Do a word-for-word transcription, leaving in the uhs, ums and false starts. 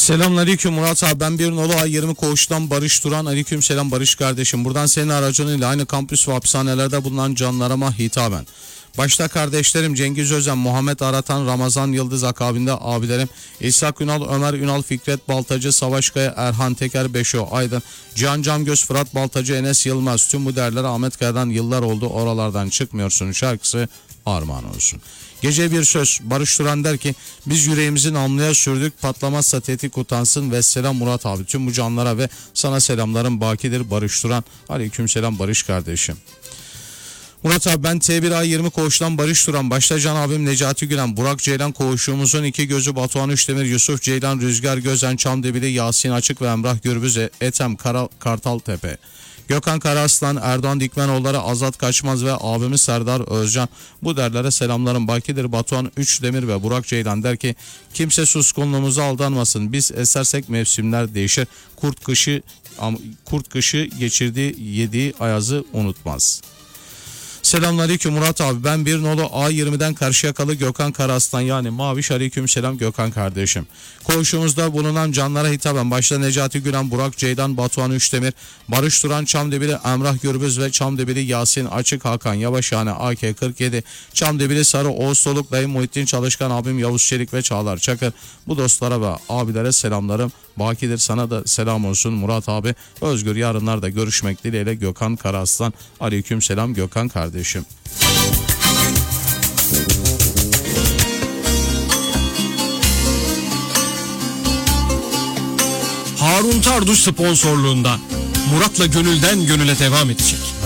Selamünaleyküm Murat abi, ben bir nolu ay yirmi koğuştan Barış Duran. Aleyküm selam Barış kardeşim. Buradan senin aracılığıyla aynı kampüs ve hapishanelerde bulunan canlarıma hitaben. Başta kardeşlerim Cengiz Özen, Muhammed Aratan, Ramazan Yıldız, akabinde abilerim İshak Ünal, Ömer Ünal, Fikret Baltacı, Savaş Kaya, Erhan Teker, Beşo Aydın, Cihan Camgöz, Fırat Baltacı, Enes Yılmaz. Tüm bu değerlere Ahmet Kaya'dan yıllar oldu oralardan çıkmıyorsun şarkısı armağan olsun. Gece bir söz, Barış Duran der ki biz yüreğimizin alnıya sürdük, patlamazsa tetik utansın. Ve selam Murat abi, tüm bu canlara ve sana selamlarım bakidir Barış Duran. Aleyküm selam Barış kardeşim. Murat abi, ben T bir A yirmi koğuştan Barış Duran. Başta Can abim Necati Gülen, Burak Ceylan, koğuşumuzun iki gözü Batuhan Üçdemir, Yusuf Ceylan, Rüzgar Gözen, Çamdebili, Yasin Açık ve Emrah Gürbüz, Etem Kara, Kartaltepe, Gökhan Karaslan, Erdoğan Dikmenoğulları, Azat Kaçmaz ve abimiz Serdar Özcan. Bu derlere selamlarım bakidir Batuhan Üçdemir ve Burak Ceylan der ki kimse suskunluğumuza aldanmasın. Biz esersek mevsimler değişir. Kurt kışı kurt kışı geçirdiği yediği ayazı unutmaz. Selamünaleyküm Murat abi, ben bir nolu A yirmiden Karşıyakalı Gökhan Karaslan yani Maviş. Aleyküm selam Gökhan kardeşim. Koğuşumuzda bulunan canlara hitaben başta Necati Gülen, Burak Ceylan, Batuhan Üçdemir, Barış Duran, Çamdebili, Emrah Gürbüz ve Çamdebili Yasin Açık, Hakan Yavaş yani A K kırk yedi, Çamdebili Sarı, Oğuz Soluk, Dayım Muhittin Çalışkan, abim Yavuz Çelik ve Çağlar Çakır. Bu dostlara ve abilere selamlarım bakidir, sana da selam olsun Murat abi. Özgür yarınlarda görüşmek dileğiyle Gökhan Karaslan. Aleyküm selam Gökhan kardeşim. Harun Tarduş sponsorluğunda Murat'la gönülden gönüle devam edecek.